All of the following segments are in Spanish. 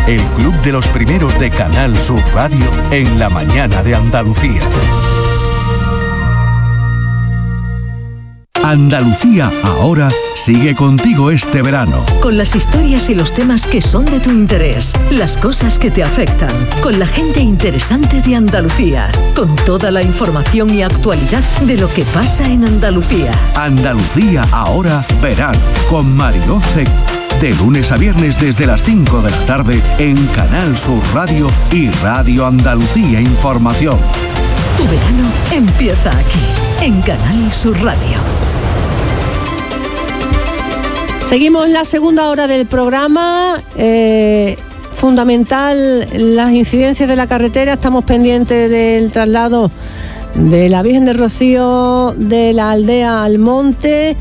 el club de los primeros de Canal Sur Radio en la mañana de Andalucía. Andalucía Ahora sigue contigo este verano. Con las historias y los temas que son de tu interés, las cosas que te afectan, con la gente interesante de Andalucía, con toda la información y actualidad de lo que pasa en Andalucía. Andalucía Ahora verano, con Mariló Seco. De lunes a viernes desde las 5 de la tarde en Canal Sur Radio y Radio Andalucía Información. Tu verano empieza aquí, en Canal Sur Radio. Seguimos la segunda hora del programa. Fundamental las incidencias de la carretera. Estamos pendientes del traslado de la Virgen del Rocío de la aldea al monte.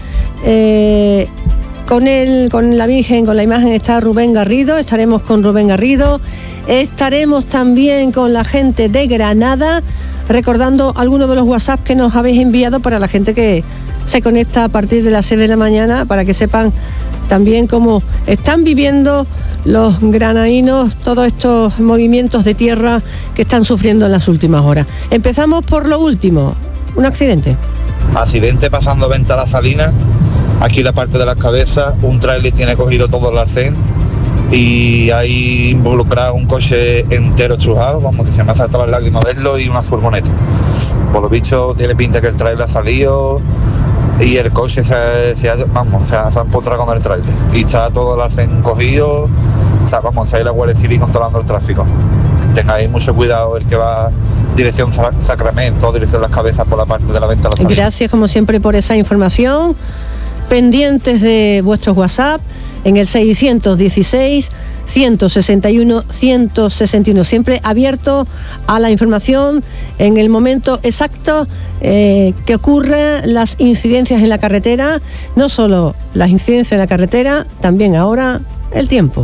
Con la Virgen, con la imagen está Rubén Garrido. Estaremos con Rubén Garrido. Estaremos también con la gente de Granada, recordando algunos de los WhatsApp que nos habéis enviado para la gente que se conecta a partir de las 6 de la mañana, para que sepan también cómo están viviendo los granadinos todos estos movimientos de tierra que están sufriendo en las últimas horas. Empezamos por lo último, un accidente. Accidente pasando Venta a la Salina, aquí la parte de las cabezas, un tráiler tiene cogido todo el arcén y hay involucrado un coche entero estrujado, vamos, que se me ha saltado las lágrimas verlo, y una furgoneta. Por lo visto tiene pinta que el tráiler ha salido y el coche se ha empotrado con el tráiler y está todo el arcén cogido. O sea, vamos, ahí la Guardia Civil controlando el tráfico. Que tengáis mucho cuidado el que va dirección Sacramento, dirección Las Cabezas por la parte de la Venta a la Salina. Gracias como siempre por esa información. Pendientes de vuestros WhatsApp en el 616 161 161, siempre abierto a la información en el momento exacto que ocurren las incidencias en la carretera. No solo las incidencias en la carretera, también ahora el tiempo.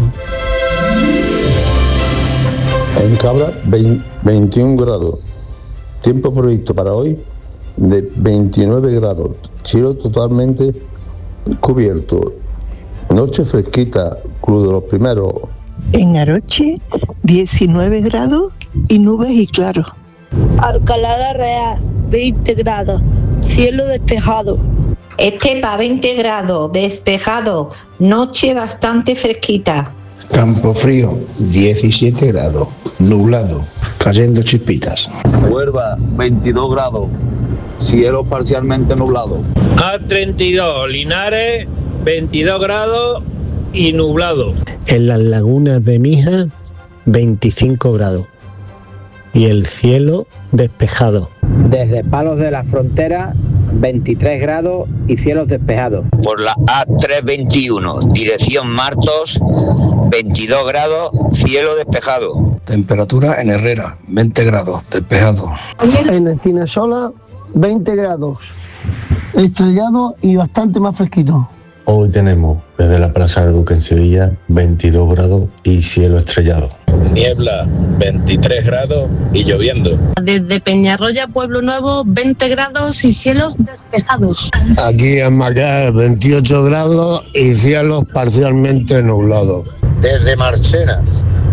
En Cabra 21 grados, tiempo previsto para hoy de 29 grados, cielo totalmente cubierto, noche fresquita, Club de los Primeros. En Aroche 19 grados y nubes y claro. Alcalá de Real 20 grados, cielo despejado. Estepa 20 grados, despejado, noche bastante fresquita. Campofrío 17 grados, nublado, cayendo chispitas. Huelva 22 grados, cielo parcialmente nublado. A32 Linares 22 grados y nublado. En las lagunas de Mija 25 grados y el cielo despejado. Desde Palos de la Frontera 23 grados y cielos despejados. Por la A321, dirección Martos, 22 grados, cielo despejado. Temperatura en Herrera, 20 grados, despejado. En Encinesola, 20 grados, estrellado y bastante más fresquito. Hoy tenemos desde la Plaza del Duque en Sevilla 22 grados y cielo estrellado. Niebla, 23 grados y lloviendo. Desde Peñarroya, Pueblo Nuevo, 20 grados y cielos despejados. Aquí en Macar, 28 grados y cielos parcialmente nublados. Desde Marchenas,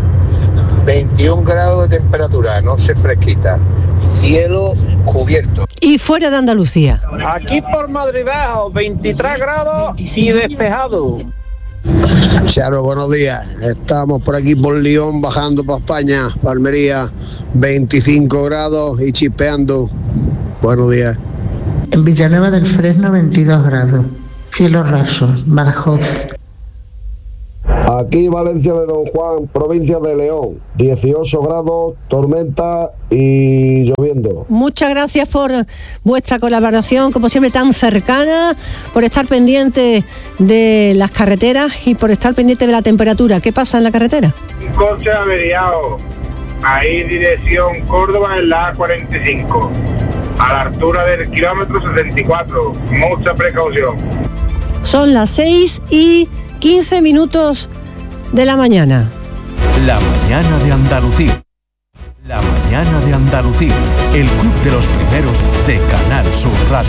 21 grados de temperatura, noche fresquita, cielo cubierto. Y fuera de Andalucía. Aquí por Madrid Bajo, 23 grados y despejado. Charo, buenos días. Estamos por aquí por León, bajando para España, Palmería, 25 grados y chispeando. Buenos días. En Villanueva del Fresno, 22 grados, cielo raso, Badajoz. Aquí Valencia de Don Juan, provincia de León, 18 grados, tormenta y lloviendo. Muchas gracias por vuestra colaboración, como siempre tan cercana, por estar pendiente de las carreteras y por estar pendiente de la temperatura. ¿Qué pasa en la carretera? Un coche averiado, ahí dirección Córdoba en la A45, a la altura del kilómetro 64, mucha precaución. Son las 6:15 de la mañana. La mañana de Andalucía. La mañana de Andalucía. El club de los primeros de Canal Sur Radio.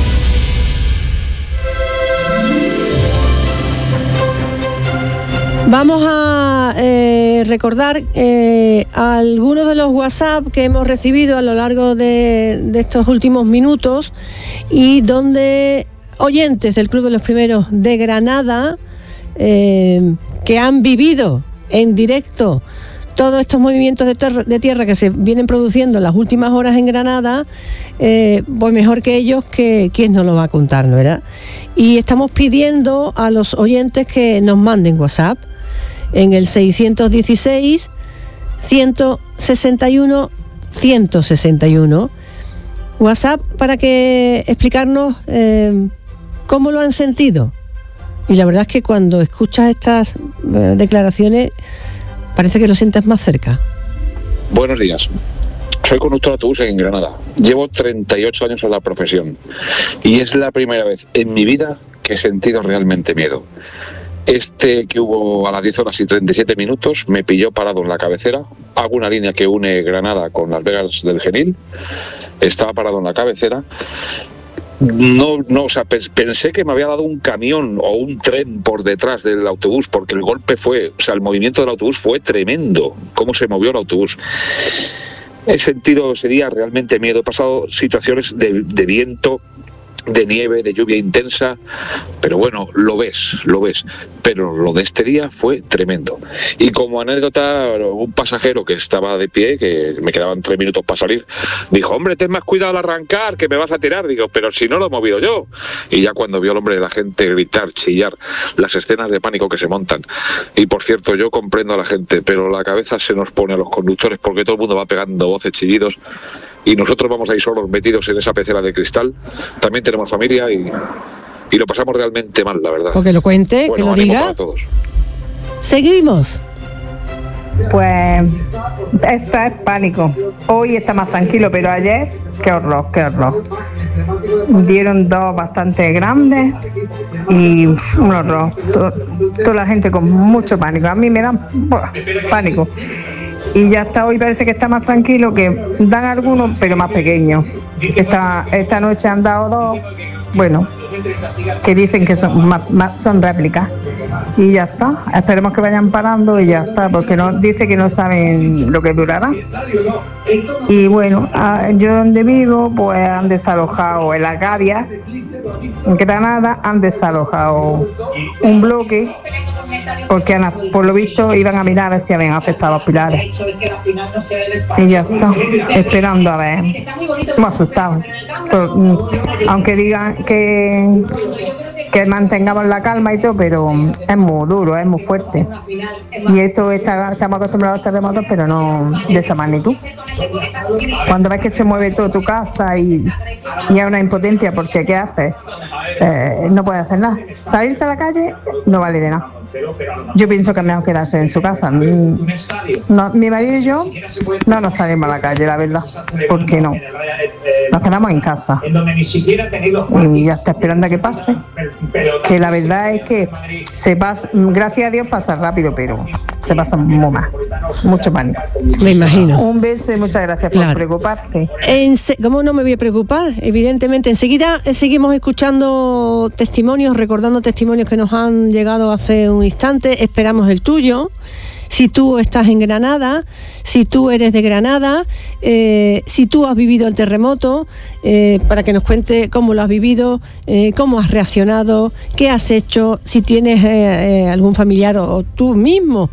Vamos a recordar algunos de los WhatsApp que hemos recibido a lo largo de estos últimos minutos y donde oyentes del Club de los Primeros de Granada que han vivido en directo todos estos movimientos de tierra que se vienen produciendo en las últimas horas en Granada, pues mejor que ellos, que quién nos lo va a contar, ¿no verdad? Y estamos pidiendo a los oyentes que nos manden WhatsApp en el 616 161 161 WhatsApp para que explicarnos cómo lo han sentido. Y la verdad es que cuando escuchas estas declaraciones parece que lo sientes más cerca. Buenos días. Soy conductor de autobús en Granada. Llevo 38 años en la profesión y es la primera vez en mi vida que he sentido realmente miedo. Este que hubo a las 10 horas y 37 minutos me pilló parado en la cabecera. Hago una línea que une Granada con Las Vegas del Genil. Estaba parado en la cabecera. Pensé que me había dado un camión o un tren por detrás del autobús, porque el golpe el movimiento del autobús fue tremendo, cómo se movió el autobús. He sentido ese día realmente miedo. He pasado situaciones de viento, de nieve, de lluvia intensa, pero bueno, lo ves, pero lo de este día fue tremendo. Y como anécdota, un pasajero que estaba de pie, que me quedaban 3 minutos para salir, dijo: hombre, ten más cuidado al arrancar, que me vas a tirar. Digo, pero si no lo he movido yo. Y ya cuando vio al hombre, la gente gritar, chillar, las escenas de pánico que se montan. Y por cierto, yo comprendo a la gente, pero la cabeza se nos pone a los conductores porque todo el mundo va pegando voces, chillidos, y nosotros vamos ahí solos metidos en esa pecera de cristal. También tenemos familia y lo pasamos realmente mal, la verdad. O que lo cuente, bueno, que lo diga. Para todos. Seguimos. Pues esto es pánico. Hoy está más tranquilo, pero ayer, qué horror. Dieron 2 bastante grandes y un horror. Toda la gente con mucho pánico. A mí me dan pánico. Y ya está, hoy parece que está más tranquilo, que dan algunos, pero más pequeños. Esta noche han dado 2, bueno, que dicen que son réplicas. Y ya está, esperemos que vayan parando y ya está, porque dice que no saben lo que durará. Y bueno, yo donde vivo, pues han desalojado en la Gavia, en Granada, han desalojado un bloque, porque por lo visto iban a mirar a ver si habían afectado a los pilares. Y ya está, esperando a ver. Me asustado. Aunque digan que mantengamos la calma y todo, pero es muy duro, es muy fuerte. Y estamos acostumbrados a los terremotos, pero no de esa magnitud. Cuando ves que se mueve toda tu casa y hay una impotencia, porque ¿qué haces? No puedes hacer nada. Salirte a la calle no vale de nada. Yo pienso que es mejor quedarse en su casa. Mi marido y yo no nos salimos a la calle, la verdad, porque no. Nos quedamos en casa y ya está esperando a que pase. Que la verdad es que se pasa, gracias a Dios pasa rápido, pero se pasa mucho pánico. Me imagino. Un beso y muchas gracias por preocuparte. ¿Cómo no me voy a preocupar? Evidentemente. Enseguida seguimos escuchando testimonios, recordando testimonios que nos han llegado hace un instante. Esperamos el tuyo. Si tú estás en Granada, si tú eres de Granada, si tú has vivido el terremoto, para que nos cuente cómo lo has vivido, cómo has reaccionado, qué has hecho, si tienes algún familiar o tú mismo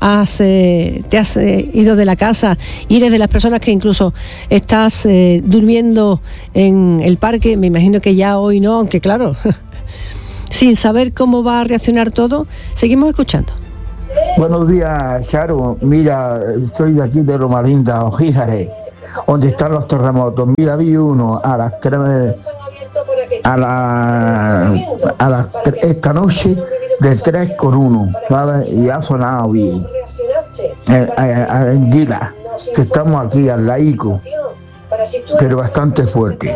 te has ido de la casa y eres de las personas que incluso estás durmiendo en el parque. Me imagino que ya hoy no, aunque claro, sin saber cómo va a reaccionar todo. Seguimos escuchando. Buenos días, Charo. Mira, estoy de aquí de Romarinda, Ojíjare, donde están los terremotos. Mira, vi uno a las 3, esta noche de 3,1, ¿sabes? Y ha sonado bien. En Guila, que estamos aquí al laico, pero bastante fuerte.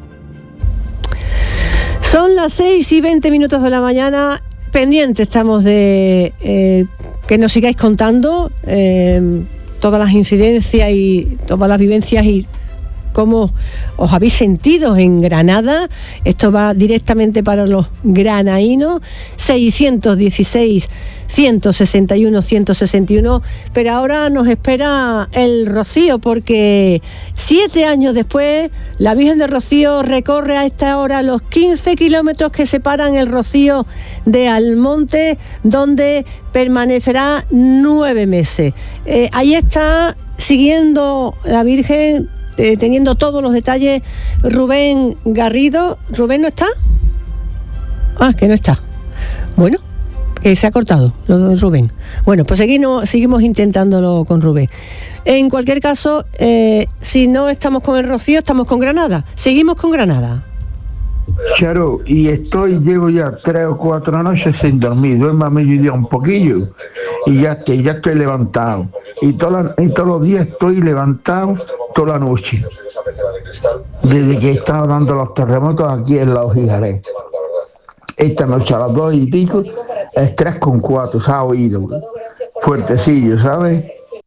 Son las 6:20 de la mañana. Pendiente estamos de que nos sigáis contando todas las incidencias y todas las vivencias y cómo os habéis sentido en Granada. Esto va directamente para los granaínos. 616 161 161, pero ahora nos espera el Rocío, porque 7 años después la Virgen del Rocío recorre a esta hora los 15 kilómetros que separan el Rocío de Almonte, donde permanecerá 9 meses. Ahí está siguiendo la Virgen, teniendo todos los detalles, Rubén Garrido. ¿Rubén no está? Ah, que no está. Bueno, se ha cortado lo de Rubén. Bueno, pues seguimos intentándolo con Rubén. En cualquier caso, si no estamos con el Rocío, estamos con Granada. Seguimos con Granada. Charo, y llevo ya 3 o 4 noches sin dormir, duermo a mediodía un poquillo y ya estoy levantado. Y todos los días estoy levantado toda la noche, desde que estaba dando los terremotos aquí en Los Hijares. Esta noche a las 2 y pico es 3,4, se ha oído, fuertecillo, ¿sabes?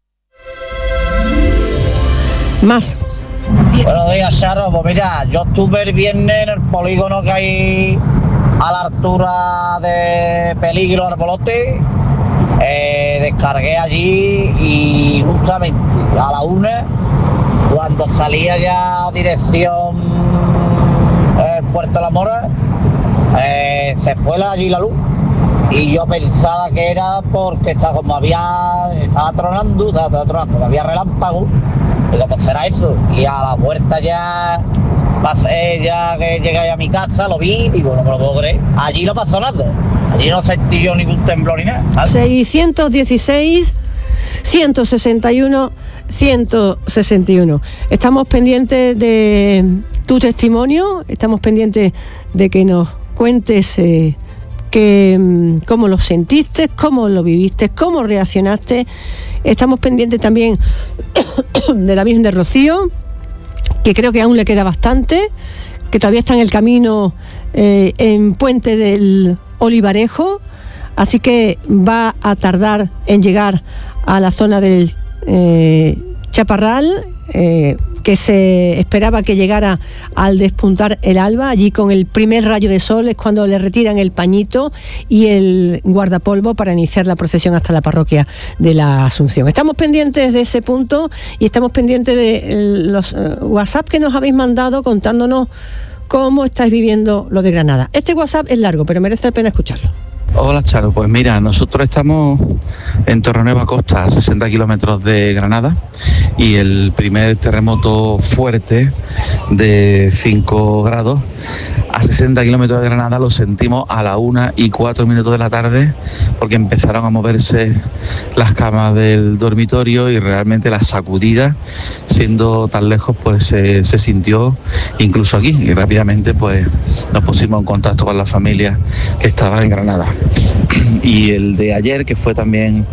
Más. Buenos días, Charo. Pues mira, yo estuve el viernes en el polígono que hay a la altura de Peligro Arbolote. Descargué allí y justamente a la 1, cuando salía ya dirección Puerto La Mora, se fue allí la luz. Y yo pensaba que era porque estaba tronando, había relámpago. Digo, pues será eso. Y a la vuelta ya que llegué a mi casa, lo vi, digo, no me lo puedo creer. Allí no pasó nada. Allí no sentí yo ningún temblor ni nada. 616 161 161. Estamos pendientes de tu testimonio, estamos pendientes de que nos cuentes cómo lo sentiste, cómo lo viviste, cómo reaccionaste. Estamos pendientes también de la Virgen de Rocío, que creo que aún le queda bastante, que todavía está en el camino en Puente del Olivarejo, así que va a tardar en llegar a la zona del Chaparral, que se esperaba que llegara al despuntar el alba. Allí con el primer rayo de sol es cuando le retiran el pañito y el guardapolvo para iniciar la procesión hasta la parroquia de la Asunción. Estamos pendientes de ese punto y estamos pendientes de los WhatsApp que nos habéis mandado contándonos cómo estáis viviendo lo de Granada. Este WhatsApp es largo, pero merece la pena escucharlo. Hola, Charo. Pues mira, nosotros estamos en Torrenueva Costa, a 60 kilómetros de Granada, y el primer terremoto fuerte de 5 grados a 60 kilómetros de Granada lo sentimos a las 1:04 de la tarde, porque empezaron a moverse las camas del dormitorio y realmente la sacudida, siendo tan lejos, pues se sintió incluso aquí, y rápidamente pues nos pusimos en contacto con la familia que estaba en Granada. Y el de ayer, que fue también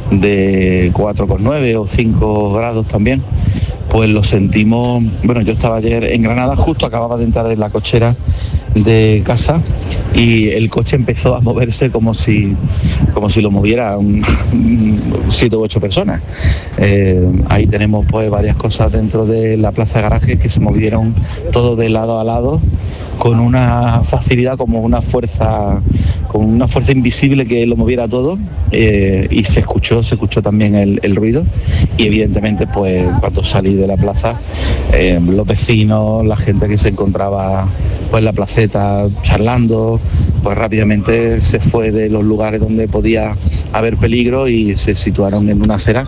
de 4,9 o 5 grados también, pues lo sentimos. Bueno, yo estaba ayer en Granada, justo acababa de entrar en la cochera de casa y el coche empezó a moverse como si lo moviera 7 u 8 personas. Ahí tenemos pues varias cosas dentro de la plaza de garajes que se movieron todo de lado a lado con una facilidad, como una fuerza invisible que lo moviera todo, y se escuchó también el ruido, y evidentemente pues cuando salí de la plaza, los vecinos, la gente que se encontraba pues en la placeta charlando, pues rápidamente se fue de los lugares donde podía haber peligro y se situaron en una acera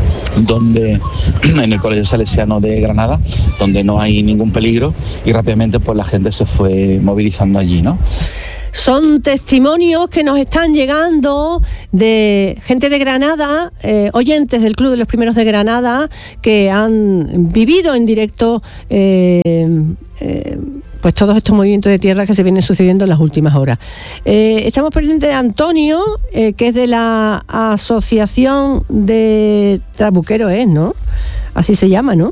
en el Colegio Salesiano de Granada, donde no hay ningún peligro, y rápidamente pues la gente se fue movilizando allí, ¿no? Son testimonios que nos están llegando de gente de Granada, oyentes del Club de los Primeros de Granada, que han vivido en directo pues todos estos movimientos de tierra que se vienen sucediendo en las últimas horas. Estamos pendientes de Antonio, que es de la Asociación de Trabuqueros, ¿no? Así se llama, ¿no?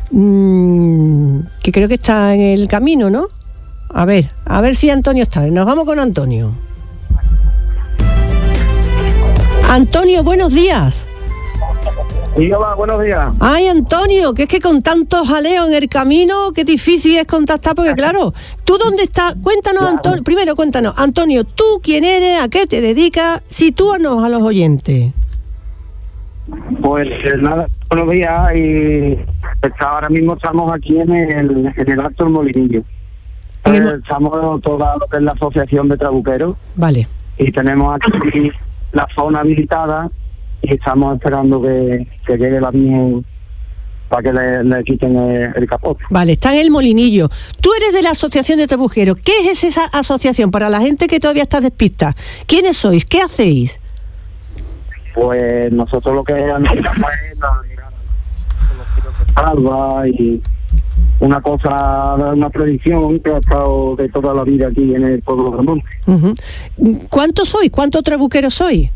Que creo que está en el camino, ¿no? A ver si Antonio está. Nos vamos con Antonio. Antonio, buenos días. Sí, hola, buenos días. Ay, Antonio, que es que con tanto jaleo en el camino, qué difícil es contactar, porque claro, ¿tú dónde estás? Cuéntanos, claro. Antonio, primero cuéntanos, Antonio, ¿tú quién eres? ¿A qué te dedicas? Sitúanos a los oyentes. Pues nada, buenos días, y ahora mismo estamos aquí en el Alto del Molinillo. Estamos toda lo que es la Asociación de Trabuqueros. Vale. Y tenemos aquí la zona habilitada y estamos esperando que llegue la Virgen para que le quiten el capote. Vale, está en el Molinillo. Tú eres de la Asociación de Trabuqueros. ¿Qué es esa asociación? Para la gente que todavía está despista, ¿quiénes sois? ¿Qué hacéis? Pues nosotros lo que hacemos es salva y una cosa, una tradición que ha estado de toda la vida aquí en el pueblo de Monte. Uh-huh. ¿Cuántos sois? ¿Cuántos trabuqueros sois?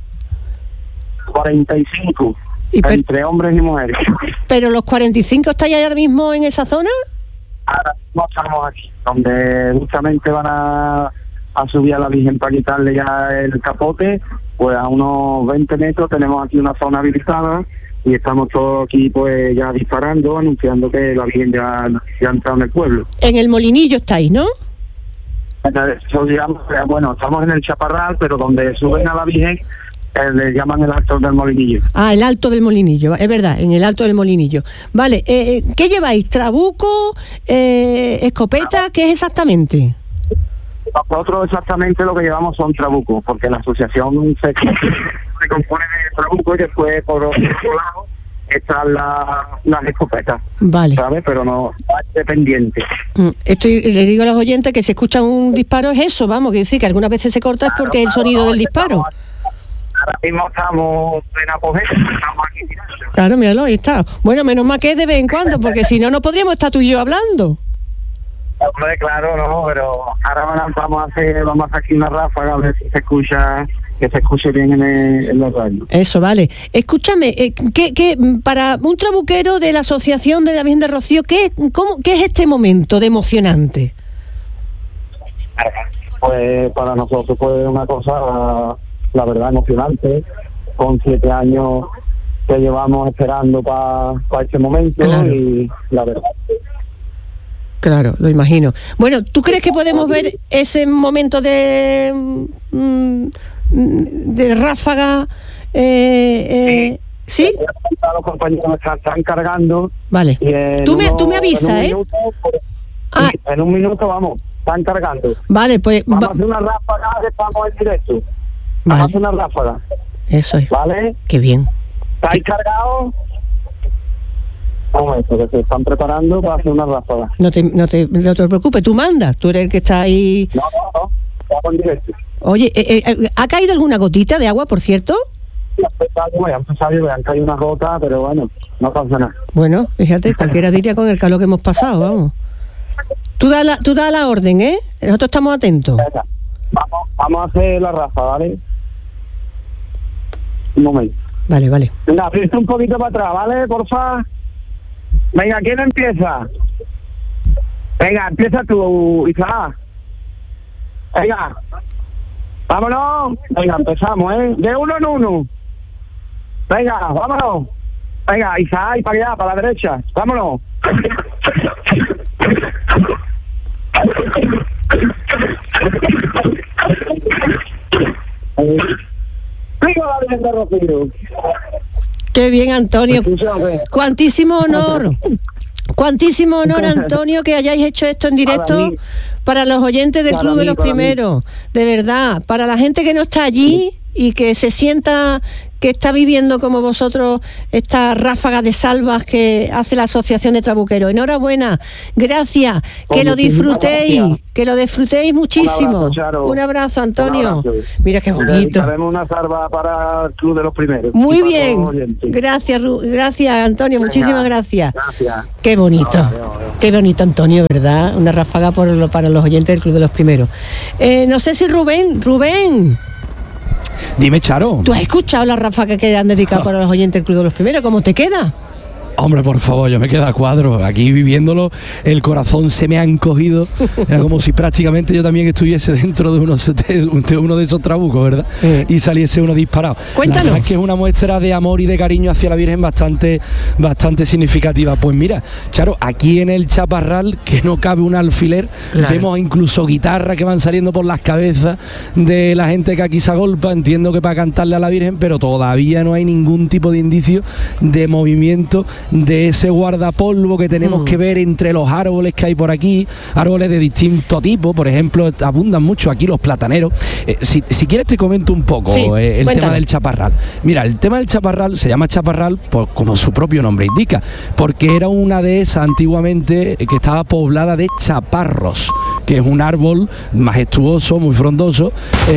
45, entre hombres y mujeres. ¿Pero los 45 estáis ahora mismo en esa zona? Ahora mismo estamos aquí, donde justamente van a subir a la Virgen para quitarle ya el capote. Pues a unos 20 metros tenemos aquí una zona habilitada y estamos todos aquí pues ya disparando, anunciando que la Virgen ya ha entrado en el pueblo. En el Molinillo estáis, ¿no? Bueno, estamos en el Chaparral, pero donde suben a la Virgen le llaman el Alto del Molinillo. Ah, el Alto del Molinillo, es verdad, en el Alto del Molinillo. Vale, ¿qué lleváis? ¿Trabuco? ¿Escopeta? ¿Qué es exactamente? Nosotros exactamente lo que llevamos son trabucos, porque la asociación se compone de trabucos y después por otro lado están las escopetas. Vale. ¿Sabes? Pero no es dependiente. Le digo a los oyentes que si escuchan un disparo es eso, vamos, que sí, que algunas veces se corta es porque es el sonido del disparo. Ahora mismo estamos en apogeo, estamos aquí tirando. Claro, míralo, ahí está. Bueno, menos mal que es de vez en cuando, porque si no, no podríamos estar tú y yo hablando. Hombre, claro, no, pero ahora vamos a hacer aquí una ráfaga a ver si se escucha, que se escuche bien en la radio. Eso, vale. Escúchame, ¿qué para un trabuquero de la Asociación de la Virgen de Rocío, ¿qué es este momento de emocionante? Pues para nosotros fue una cosa, la verdad, emocionante, con 7 años que llevamos esperando para este momento. Claro. Y la verdad. Claro, lo imagino. Bueno, ¿tú crees que podemos ver ese momento de ráfaga? ¿Sí? Los compañeros están cargando. Vale. Tú me avisas, minuto, en un minuto vamos, están cargando. Vale, pues vamos a hacer una ráfaga, estamos en directo. Vale. Vamos a hacer una ráfaga. Eso es. ¿Vale? Qué bien. ¿Estáis cargados? Un momento, que se están preparando para hacer una ráfaga. No te preocupes, tú mandas, tú eres el que está ahí. No, estamos en directo. Oye, ¿ha caído alguna gotita de agua, por cierto? Han caído unas gotas, pero bueno, no pasa nada. Bueno, fíjate, cualquiera diría con el calor que hemos pasado, vamos. Tú da la orden, ¿eh? Nosotros estamos atentos. Venga, vamos a hacer la ráfaga, ¿vale? Un momento. Vale. Venga, aprieto un poquito para atrás, ¿vale? Porfa. Venga, ¿quién empieza? Venga, empieza tú, Isaac. Venga. Vámonos. Venga, empezamos, ¿eh? De uno en uno. Venga, vámonos. Venga, Isaac, para allá, para la derecha. Vámonos. ¡Viva la Virgen de Rocío! Qué bien, Antonio. Cuantísimo honor, Antonio, que hayáis hecho esto en directo para los oyentes del Club de los Primeros. De verdad, para la gente que no está allí y que se sienta que está viviendo como vosotros esta ráfaga de salvas que hace la Asociación de Trabuqueros. Enhorabuena, gracias, que lo disfrutéis muchísimo. Un abrazo, Antonio. Mira qué bonito. Haremos una salva para el Club de los Primeros. Muy bien, gracias, Antonio, muchísimas gracias. Qué bonito, qué bonito, Antonio, ¿verdad? Una ráfaga para los oyentes del Club de los Primeros. No sé si Rubén. Dime, Charo. ¿Tú has escuchado la ráfaga que han dedicado para los oyentes del Club de los Primeros? ¿Cómo te queda? Hombre, por favor, yo me quedo a cuadro. Aquí viviéndolo, el corazón se me ha encogido. Era como si prácticamente yo también estuviese dentro de uno de esos trabucos, ¿verdad? Y saliese uno disparado. Cuéntanos. La verdad es que es una muestra de amor y de cariño hacia la Virgen bastante significativa. Pues mira, Charo, aquí en el Chaparral, que no cabe un alfiler, vemos incluso guitarras que van saliendo por las cabezas de la gente que aquí se agolpa. Entiendo que para cantarle a la Virgen, pero todavía no hay ningún tipo de indicio de movimiento de ese guardapolvo que tenemos que ver entre los árboles que hay por aquí, árboles de distinto tipo. Por ejemplo, abundan mucho aquí los plataneros. Si quieres te comento un poco el tema del Chaparral. Mira, el tema del Chaparral se llama Chaparral como su propio nombre indica, porque era una dehesa antiguamente que estaba poblada de chaparros, que es un árbol majestuoso, muy frondoso.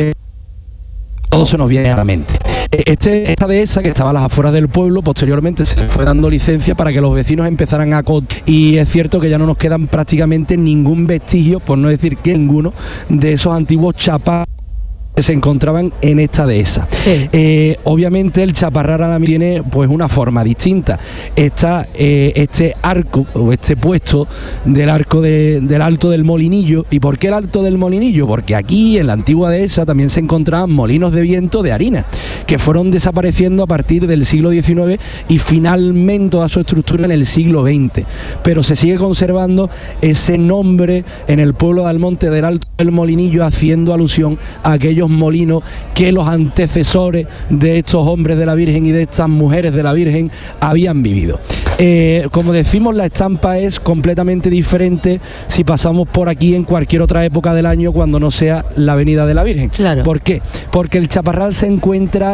Todo se nos viene a la mente. Esta dehesa, que estaba a las afueras del pueblo, posteriormente se le fue dando licencia para que los vecinos empezaran a y es cierto que ya no nos quedan prácticamente ningún vestigio, por no decir que ninguno, de esos antiguos chaparros que se encontraban en esta dehesa. Obviamente el Chaparral ahora tiene pues una forma distinta. Está este arco o este puesto del arco del Alto del Molinillo. ¿Y por qué el Alto del Molinillo? Porque aquí en la antigua dehesa también se encontraban molinos de viento de harina, que fueron desapareciendo a partir del siglo XIX y finalmente toda su estructura en el siglo XX. Pero se sigue conservando ese nombre en el pueblo de Almonte del Alto del Molinillo, haciendo alusión a aquellos molinos que los antecesores de estos hombres de la Virgen y de estas mujeres de la Virgen habían vivido. Como decimos, la estampa es completamente diferente si pasamos por aquí en cualquier otra época del año cuando no sea la venida de la Virgen. Claro. ¿Por qué? Porque el Chaparral se encuentra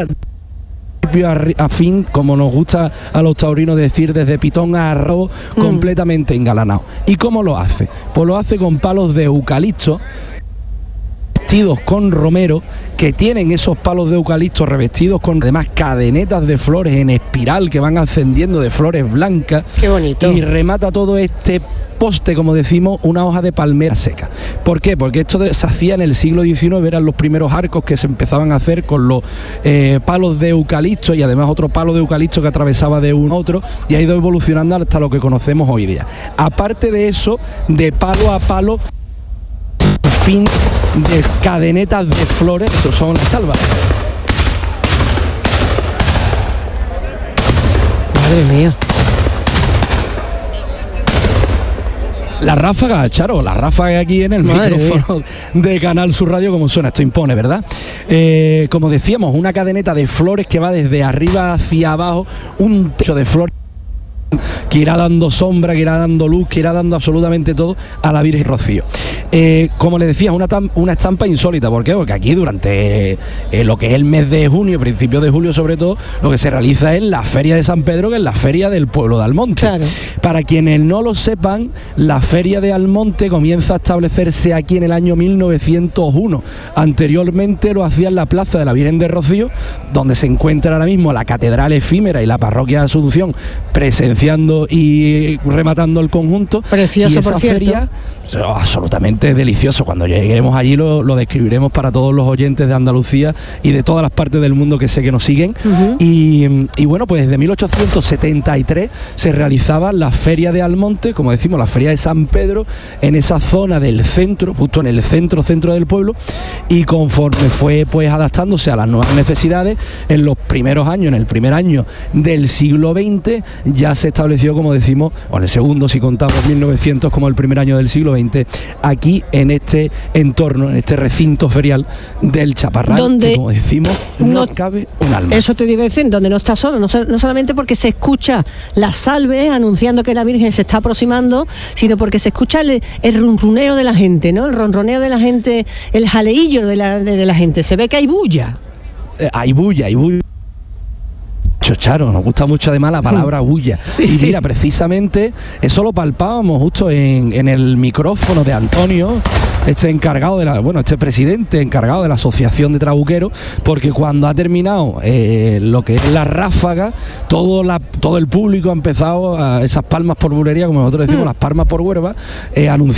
a fin, como nos gusta a los taurinos decir, desde pitón a arroz, completamente engalanado. ¿Y cómo lo hace? Pues lo hace con palos de eucalipto revestidos con romero, que tienen esos palos de eucalipto revestidos con además cadenetas de flores en espiral que van ascendiendo de flores blancas. Qué bonito. Y remata todo este poste, como decimos, una hoja de palmera seca. ¿Por qué? Porque esto se hacía en el siglo XIX, eran los primeros arcos que se empezaban a hacer con los palos de eucalipto y además otro palo de eucalipto que atravesaba de uno a otro, y ha ido evolucionando hasta lo que conocemos hoy día. Aparte de eso, de palo a palo, fin de cadenetas de flores, estos son las salvas. Madre mía. La ráfaga, Charo, la ráfaga aquí en el micrófono de Canal Sur Radio, como suena, esto impone, ¿verdad? Como decíamos, una cadeneta de flores que va desde arriba hacia abajo, un techo de flores que irá dando sombra, que irá dando luz, que irá dando absolutamente todo a la Virgen Rocío. Como les decía, una estampa insólita. ¿Por qué? Porque aquí durante lo que es el mes de junio, principios de julio sobre todo, lo que se realiza es la Feria de San Pedro, que es la feria del pueblo de Almonte. Claro. Para quienes no lo sepan, la Feria de Almonte comienza a establecerse aquí en el año 1901. Anteriormente lo hacía en la Plaza de la Virgen de Rocío, donde se encuentra ahora mismo la Catedral Efímera y la Parroquia de Asunción, presenciando y rematando el conjunto. Precioso, por cierto. Feria, absolutamente delicioso. Cuando lleguemos allí lo describiremos para todos los oyentes de Andalucía y de todas las partes del mundo que sé que nos siguen. Y bueno, pues desde 1873 se realizaba la Feria de Almonte, como decimos, la Feria de San Pedro, en esa zona del centro, justo en el centro del pueblo, y conforme fue pues adaptándose a las nuevas necesidades, en los primeros años, en el primer año del siglo XX, ya se estableció, como decimos, o en el segundo, si contamos 1900 como el primer año del siglo XX, aquí en este entorno, en este recinto ferial del Chaparral, donde, que, como decimos, no cabe un alma. Eso te digo, decir, donde no está solo, no solamente porque se escucha las salves anunciando que la Virgen se está aproximando, sino porque se escucha el ronroneo de la gente, ¿no? El ronroneo de la gente, el jaleillo de la gente. Se ve que hay bulla. Hay bulla. Charo, nos gusta mucho además la palabra bulla. Y mira, precisamente eso lo palpábamos justo en el micrófono de Antonio, encargado de este presidente encargado de la Asociación de Trabuqueros, porque cuando ha terminado lo que es la ráfaga, todo el público ha empezado a esas palmas por bulería, como nosotros decimos, las palmas por huerva, anunciando